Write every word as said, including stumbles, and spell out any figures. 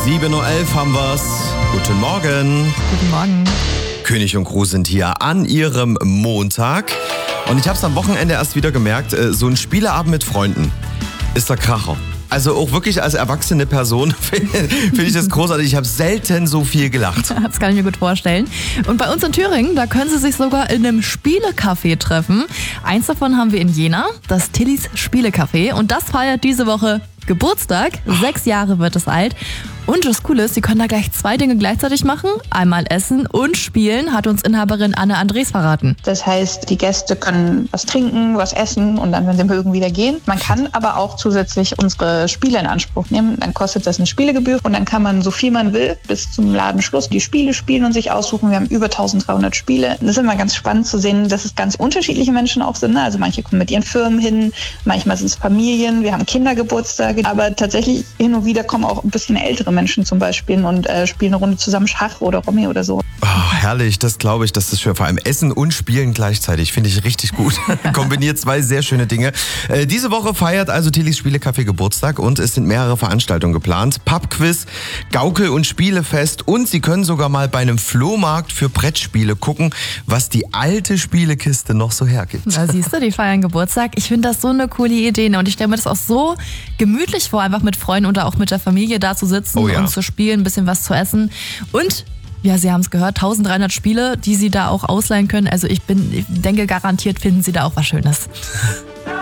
sieben Uhr elf haben wir's. Guten Morgen. Guten Morgen. König und Crew sind hier an ihrem Montag. Und ich habe es am Wochenende erst wieder gemerkt, so ein Spieleabend mit Freunden ist der Kracher. Also auch wirklich als erwachsene Person finde find ich das großartig. Ich habe selten so viel gelacht. Das kann ich mir gut vorstellen. Und bei uns in Thüringen, da können Sie sich sogar in einem Spielecafé treffen. Eins davon haben wir in Jena, das Tillys Spielecafé. Und das feiert diese Woche Geburtstag. Sechs Jahre wird es alt. Und das Coole ist, Sie können da gleich zwei Dinge gleichzeitig machen. Einmal essen und spielen, hat uns Inhaberin Anne Andres verraten. Das heißt, die Gäste können was trinken, was essen und dann, wenn sie mögen, wieder gehen. Man kann aber auch zusätzlich unsere Spiele in Anspruch nehmen. Dann kostet das eine Spielegebühr und dann kann man so viel man will bis zum Ladenschluss die Spiele spielen und sich aussuchen. Wir haben über dreizehnhundert Spiele. Das ist immer ganz spannend zu sehen, dass es ganz unterschiedliche Menschen auch sind. Also manche kommen mit ihren Firmen hin, manchmal sind es Familien, wir haben Kindergeburtstage. Aber tatsächlich hin und wieder kommen auch ein bisschen ältere Menschen zum Beispiel und äh, spielen eine Runde zusammen Schach oder Rummy oder so. Oh, herrlich, das glaube ich, das ist schön. Vor allem Essen und Spielen gleichzeitig, finde ich richtig gut. Kombiniert zwei sehr schöne Dinge. Äh, diese Woche feiert also Tillys Spielecafé Geburtstag und es sind mehrere Veranstaltungen geplant. Pubquiz, Gaukel- und Spielefest und Sie können sogar mal bei einem Flohmarkt für Brettspiele gucken, was die alte Spielekiste noch so hergibt. Da siehst du, die feiern Geburtstag. Ich finde das so eine coole Idee und ich stelle mir das auch so gemütlich vor, einfach mit Freunden oder auch mit der Familie da zu sitzen Oh ja. und zu spielen, ein bisschen was zu essen. Und ja, Sie haben es gehört, dreizehnhundert Spiele, die Sie da auch ausleihen können. Also ich bin, ich denke, garantiert finden Sie da auch was Schönes.